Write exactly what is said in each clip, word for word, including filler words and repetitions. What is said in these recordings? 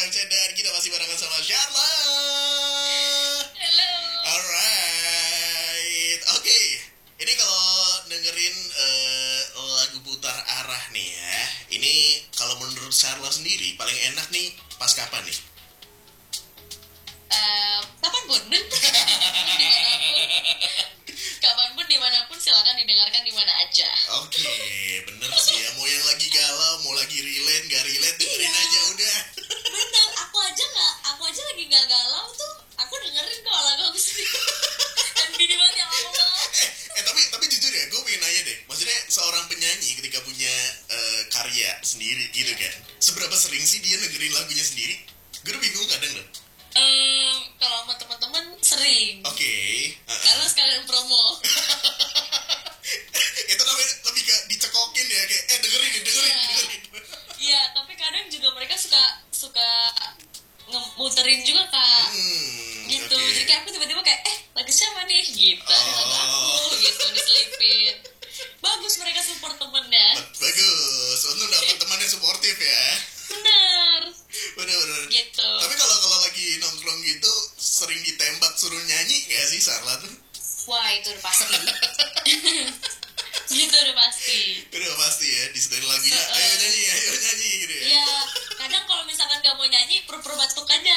F C dan kita masih barengan sama Sharla. Halo. Alright, oke. Okay. Ini kalau dengerin uh, lagu putar arah nih ya, ini kalau menurut Sharla sendiri paling enak nih pas kapan nih? Uh, kapanpun, kapanpun dimanapun silakan didengarkan di mana aja. Oke, okay, bener sih ya. Mau yang lagi galau, mau lagi relate, gak relate, dengerin Iya. aja udah. Bener, aku aja nggak, aku aja lagi nggak galau tuh, aku dengerin kok lagu aku sendiri. Dan gini banget ya Allah. Eh, eh tapi tapi jujur ya, gue pengen nanya deh. Maksudnya seorang penyanyi ketika punya uh, karya sendiri gitu kan, seberapa sering sih dia dengerin lagunya sendiri? Gue udah bingung kadang loh. Um, kalau sama teman-teman sering. Oke. Okay. Uh-uh. Karena sekalian promo. Itu namanya lebih ke dicekokin ya, kayak eh dengerin nih, dengerin, Iya. dengerin. Iya, tapi kadang juga mereka suka suka ngemuterin juga kak. Hmm, Gitu. okay. Jadi kayak aku tiba-tiba kayak eh lagu siapa nih gitu. Oh. Lagu aku gitu diselipin. Bagus mereka support temennya. Bagus. Untung dapet teman yang suportif ya. Bener. Bener-bener. Gitu. Tapi kalau kalau lagi nongkrong gitu sering ditembak suruh nyanyi gak sih Sharla tuh? Wah itu udah pasti. Gitu udah pasti. Udah pasti ya, disetelin lagunya, Uh-uh. ayo nyanyi, ayo nyanyi gitu ya. Iya, kadang kalau misalkan gak mau nyanyi pura-pura batuk aja.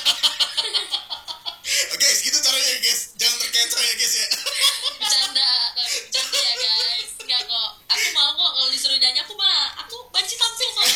Oke, guys, gitu caranya ya guys. Jangan terkecoh ya guys ya. Bercanda, tapi bercanda ya guys. Enggak kok. Aku mau kok kalau disuruh nyanyi, aku mah aku banci tampil kok.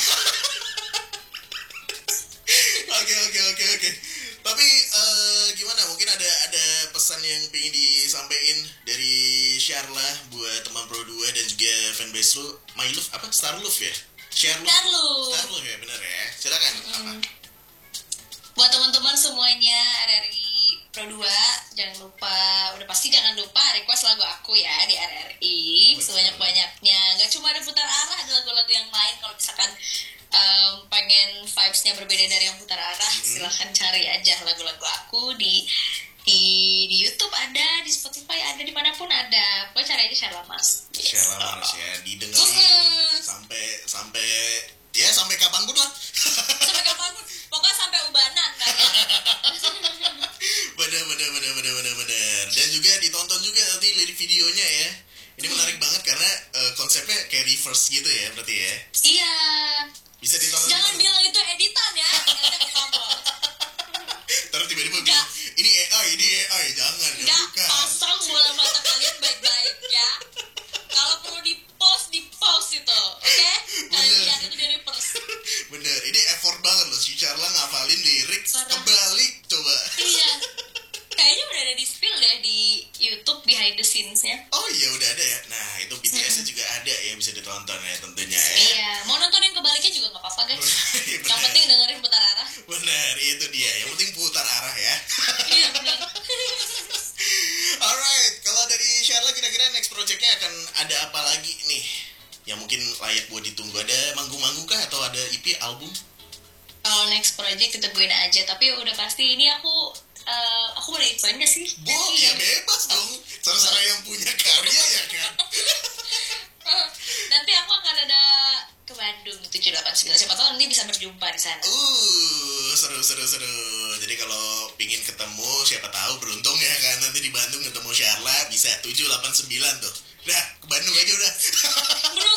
Oke, oke, oke, oke. Tapi eh, gimana? Mungkin ada ada pesan yang pengen disampaikan dari Sharla buat teman Pro dua dan juga fanbase lu, My Love apa? Star Love ya? Share Love. Ntar lu. Star Love ya, bener ya. Silakan. Mm. Apa? Buat teman-teman semuanya R R I Pro dua, jangan lupa, udah pasti jangan lupa request lagu aku ya di R R I sebanyak-banyaknya. Gak cuma ada putar arah, ada lagu-lagu yang lain. Kalau misalkan um, pengen vibes-nya berbeda dari yang putar arah, Mm-hmm. silahkan cari aja lagu-lagu aku di di di YouTube ada, di Spotify ada, dimanapun ada. Pokoknya cari aja Sharla Mars. Sharla Mars ya, didengerin Mm-hmm. sampai sampai ya sampai kapanpun lah. Sampai kapanpun, pokoknya sampai ubanan kan. bener bener bener bener bener bener. Dan juga ditonton juga nanti lirik videonya ya. Ini Hmm. menarik banget karena uh, konsepnya kayak reverse gitu ya berarti ya. Iya. Bisa ditonton. Jangan dimana? bilang itu editan ya. Nanti aku ngomong. Terus tiba-tiba Nggak. bilang ini A I, ini A I, jangan ya Nggak, bukan. pasang bola mata kalian baik-baik ya. Kalau perlu di post di post itu, oke? Kalian Bener. lihat itu di reverse. Bener, ini effort banget loh si Sharla ngafalin lirik Parah. kebalik coba. Iya. Kayaknya udah ada di spill deh di YouTube behind the scenes-nya. Oh iya udah ada ya. Nah itu B T S-nya juga ada ya, bisa ditonton ya tentunya ya. Iya, mau nonton yang kebaliknya juga nggak apa-apa guys. Bener. Yang penting dengerin putar arah. Bener, itu dia. Yang penting putar arah ya. Iya benar. Alright, kalau dari Sharla kira-kira next project-nya akan ada apa lagi nih? Yang mungkin layak buat ditunggu. Ada manggung-manggung kah atau ada E P, album? Kalau next project kita tungguin aja, tapi udah pasti ini aku uh, aku boleh ikut aja sih. Boh, ya bebas dong. Cara-cara yang punya karya ya kan. Uh, nanti aku akan ada ke Bandung tujuh delapan sembilan. Siapa tahu nanti bisa berjumpa di sana. Uh, seru seru seru. Jadi kalau pingin ketemu, siapa tahu beruntung ya kan nanti di Bandung ketemu Sharla bisa tujuh delapan sembilan tuh. Udah, ke Bandung aja udah. Bro,